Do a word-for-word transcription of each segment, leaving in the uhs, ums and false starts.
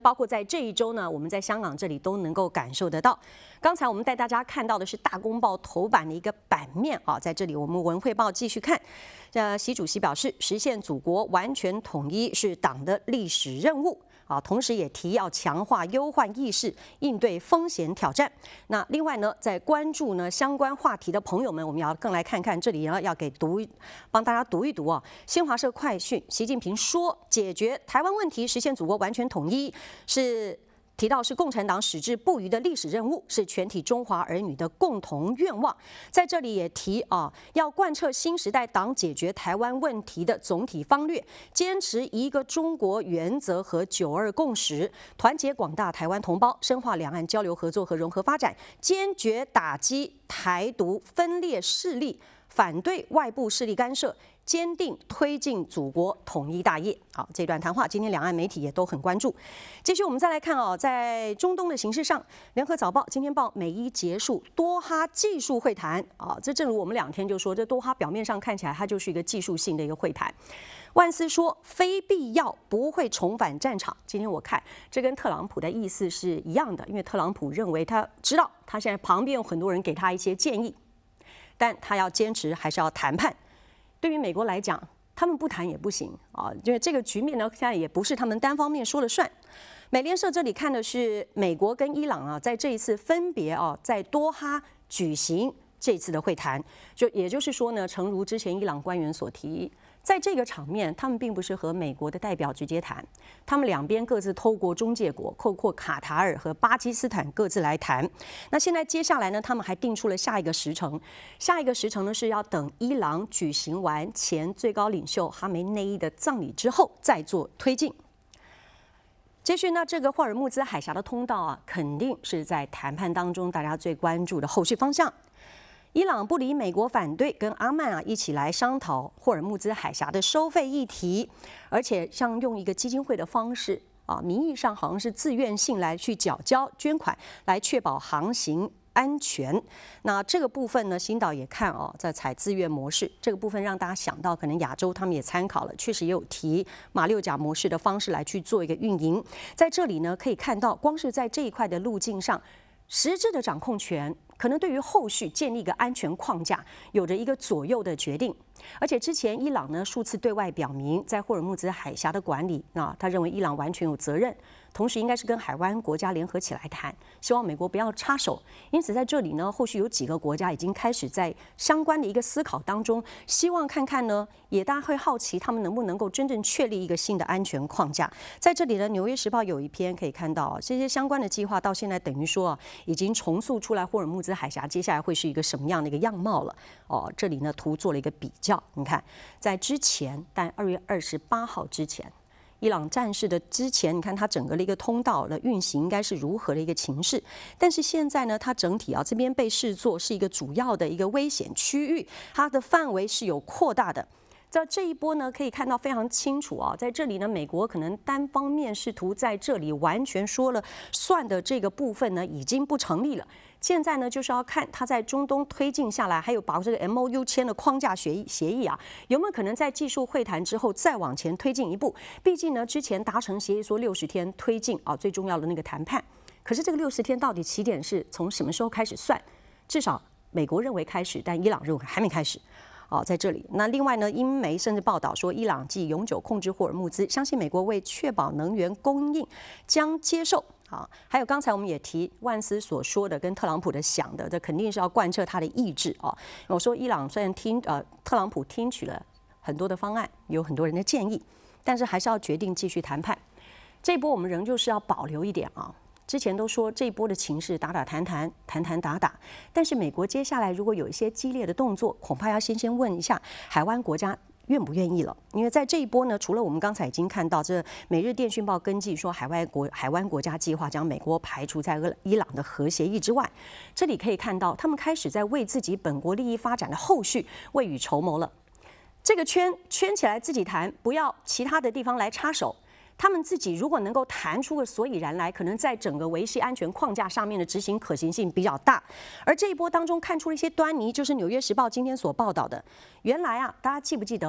包括在这一周呢，我们在香港这里都能够感受得到。刚才我们带大家看到的是大公报头版的一个版面啊，在这里我们文汇报继续看。呃，习主席表示，实现祖国完全统一是党的历史任务。啊，同时也提要强化忧患意识，应对风险挑战。那另外呢，在关注呢相关话题的朋友们，我们要更来看看这里呢，要给读帮大家读一读啊。新华社快讯，习近平说，解决台湾问题，实现祖国完全统一是。提到是共产党矢志不渝的历史任务，是全体中华儿女的共同愿望。在这里也提啊，要贯彻新时代党解决台湾问题的总体方略，坚持一个中国原则和九二共识，团结广大台湾同胞，深化两岸交流合作和融合发展，坚决打击台独分裂势力，反对外部势力干涉。坚定推进祖国统一大业。好，这段谈话，今天两岸媒体也都很关注。继续，我们再来看哦，在中东的形势上，联合早报今天报美伊结束多哈技术会谈啊，这正如我们两天就说，这多哈表面上看起来它就是一个技术性的一个会谈。万斯说，非必要不会重返战场。今天我看这跟特朗普的意思是一样的，因为特朗普认为他知道他现在旁边有很多人给他一些建议，但他要坚持还是要谈判。对于美国来讲，他们不谈也不行啊，因为这个局面呢，现在也不是他们单方面说了算。美联社这里看的是美国跟伊朗啊，在这一次分别啊，在多哈举行这次的会谈，就也就是说呢，诚如之前伊朗官员所提。在这个场面，他们并不是和美国的代表直接谈，他们两边各自透过中介国，包括卡塔尔和巴基斯坦各自来谈。那现在接下来呢，他们还定出了下一个时程，下一个时程呢是要等伊朗举行完前最高领袖哈梅内伊的葬礼之后再做推进。接续呢，这个霍尔木兹海峡的通道啊，肯定是在谈判当中大家最关注的后续方向。伊朗不理美国反对，跟阿曼啊一起来商讨霍尔木兹海峡的收费议题，而且像用一个基金会的方式啊，名义上好像是自愿性来去缴交捐款，来确保航行安全。那这个部分呢，新岛也看哦，在采自愿模式，这个部分让大家想到，可能亚洲他们也参考了，确实也有提马六甲模式的方式来去做一个运营。在这里呢，可以看到，光是在这一块的路径上，实质的掌控权。可能对于后续建立一个安全框架，有着一个左右的决定。而且之前伊朗呢数次对外表明，在霍尔木兹海峡的管理，那他认为伊朗完全有责任，同时应该是跟海湾国家联合起来谈，希望美国不要插手。因此在这里呢，后续有几个国家已经开始在相关的一个思考当中，希望看看呢，也大家会好奇他们能不能够真正确立一个新的安全框架。在这里呢，《纽约时报》有一篇可以看到，这些相关的计划到现在等于说啊，已经重塑出来霍尔木兹海峡接下来会是一个什么样的一个样貌了。哦，这里呢图做了一个比较。你看，在之前，但二月二十八号之前，伊朗战事的之前，你看它整个的一个通道的运行应该是如何的一个情势。但是现在呢，它整体啊这边被视作是一个主要的一个危险区域，它的范围是有扩大的。在这一波呢，可以看到非常清楚啊，在这里呢，美国可能单方面试图在这里完全说了算的这个部分呢，已经不成立了。现在呢，就是要看它在中东推进下来，还有把这个 M O U 签的框架协议协议啊，有没有可能在技术会谈之后再往前推进一步？毕竟呢，之前达成协议说六十天推进啊，最重要的那个谈判。可是这个六十天到底起点是从什么时候开始算？至少美国认为开始，但伊朗认为还没开始。哦，在这里，那另外呢，英媒甚至报道说，伊朗既永久控制霍尔木兹，相信美国为确保能源供应将接受。啊，还有刚才我们也提万斯所说的，跟特朗普的想的，这肯定是要贯彻他的意志啊。我说伊朗虽然听呃特朗普听取了很多的方案，有很多人的建议，但是还是要决定继续谈判。这一波我们仍旧是要保留一点啊。之前都说这一波的情势打打谈谈谈谈打打，但是美国接下来如果有一些激烈的动作，恐怕要先先问一下海湾国家愿不愿意了。因为在这一波呢，除了我们刚才已经看到这《每日电讯报》根据说海外国海湾国家计划将美国排除在伊朗的核协议之外，这里可以看到他们开始在为自己本国利益发展的后续未雨绸缪了。这个圈圈起来自己谈，不要其他的地方来插手。他们自己如果能够谈出个所以然来，可能在整个维系安全框架上面的执行可行性比较大。而这一波当中看出了一些端倪，就是《纽约时报》今天所报道的。原来啊，大家记不记得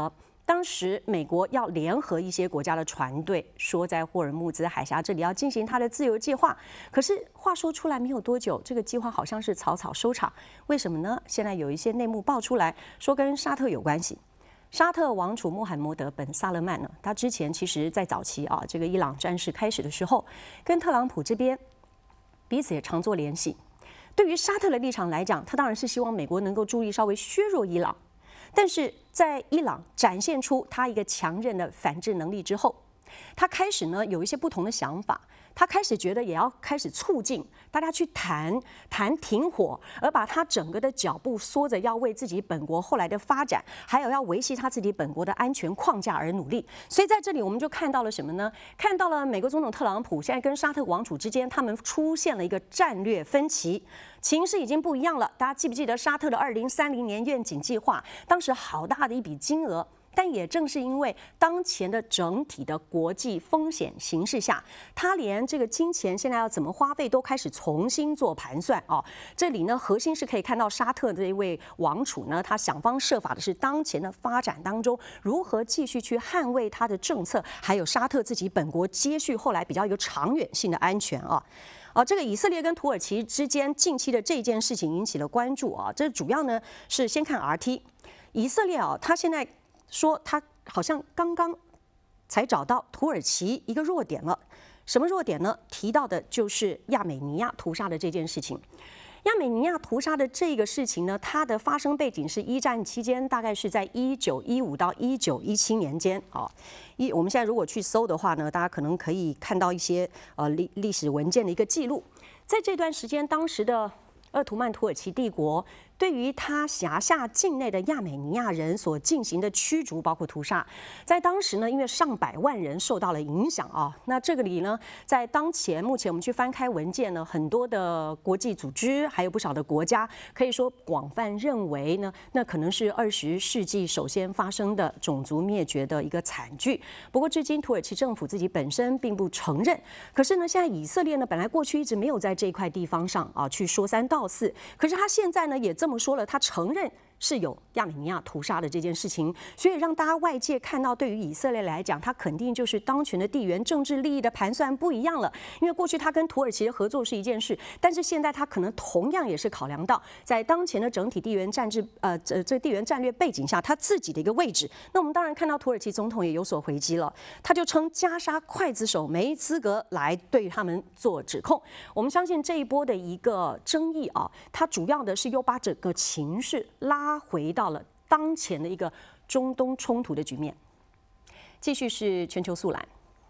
当时美国要联合一些国家的船队，说在霍尔木兹海峡这里要进行它的自由计划。可是话说出来没有多久，这个计划好像是草草收场。为什么呢？现在有一些内幕爆出来，说跟沙特有关系。沙特王储穆罕默德本萨勒曼呢，他之前其实在早期啊，这个伊朗战事开始的时候，跟特朗普这边彼此也常做联系。对于沙特的立场来讲，他当然是希望美国能够注意稍微削弱伊朗。但是在伊朗展现出他一个强韧的反制能力之后，他开始呢有一些不同的想法。他开始觉得也要开始促进大家去谈谈停火，而把他整个的脚步缩着，要为自己本国后来的发展，还有要维系他自己本国的安全框架而努力。所以在这里我们就看到了什么呢？看到了美国总统特朗普现在跟沙特王储之间，他们出现了一个战略分歧，情势已经不一样了。大家记不记得沙特的二零三零年愿景计划？当时好大的一笔金额。但也正是因为当前的整体的国际风险形势下，他连这个金钱现在要怎么花费都开始重新做盘算啊。这里呢，核心是可以看到沙特这一位王储呢，他想方设法的是当前的发展当中如何继续去捍卫他的政策，还有沙特自己本国接续后来比较有长远性的安全啊。啊，这个以色列跟土耳其之间近期的这件事情引起了关注啊。这主要呢是先看 R T， 以色列啊，他现在说他好像刚刚才找到土耳其一个弱点了，什么弱点呢？提到的就是亚美尼亚屠杀的这件事情。亚美尼亚屠杀的这个事情呢，它的发生背景是一战期间，大概是在一九一五到一九一七年间啊。一我们现在如果去搜的话呢，大家可能可以看到一些呃历历史文件的一个记录，在这段时间，当时的鄂图曼土耳其帝国对于他辖下境内的亚美尼亚人所进行的驱逐，包括屠杀，在当时呢，因为上百万人受到了影响啊。那这个里呢，在当前目前我们去翻开文件呢，很多的国际组织，还有不少的国家，可以说广泛认为呢，那可能是二十世纪首先发生的种族灭绝的一个惨剧。不过至今土耳其政府自己本身并不承认。可是呢，现在以色列呢，本来过去一直没有在这一块地方上啊去说三道四，可是他现在呢也这么说了，他承认是有亚美尼亚屠杀的这件事情，所以让大家外界看到，对于以色列来讲，他肯定就是当前的地缘政治利益的盘算不一样了。因为过去他跟土耳其的合作是一件事，但是现在他可能同样也是考量到，在当前的整体地缘战治呃这这地缘战略背景下，他自己的一个位置。那我们当然看到土耳其总统也有所回击了，他就称加沙刽子手没资格来对他们做指控。我们相信这一波的一个争议啊，它主要的是又把整个情势拉回到了当前的一个中东冲突的局面。继续是全球速览。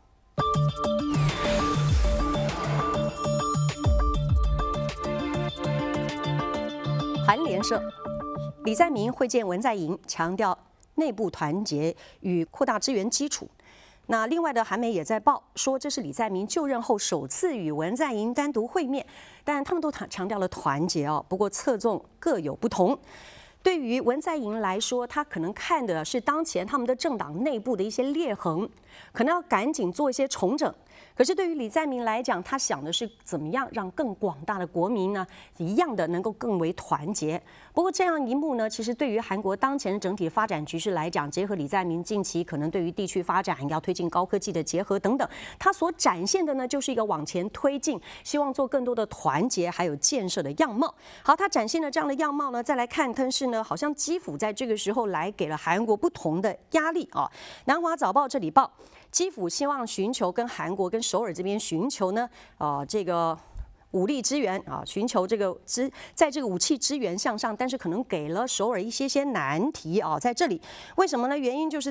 韩联社，李在明会见文在寅，强调内部团结与扩大支援基础。那另外的韩媒也在报说，这是李在明就任后首次与文在寅单独会面，但他们都强调了团结哦，不过侧重各有不同。对于文在寅来说，他可能看的是当前他们的政党内部的一些裂痕，可能要赶紧做一些重整。可是对于李在明来讲，他想的是怎么样让更广大的国民呢，一样的能够更为团结。不过这样一幕呢，其实对于韩国当前整体发展局势来讲，结合李在明近期可能对于地区发展要推进高科技的结合等等，他所展现的呢，就是一个往前推进，希望做更多的团结还有建设的样貌。好，他展现了这样的样貌呢，再来看，但是呢，好像基辅在这个时候来给了韩国不同的压力啊。南华早报这里报，基辅希望寻求跟韩国跟首尔这边寻求呢，呃，这个武力支援啊，寻求这个支在这个武器支援向上，但是可能给了首尔一些些难题啊，在这里为什么呢？原因就是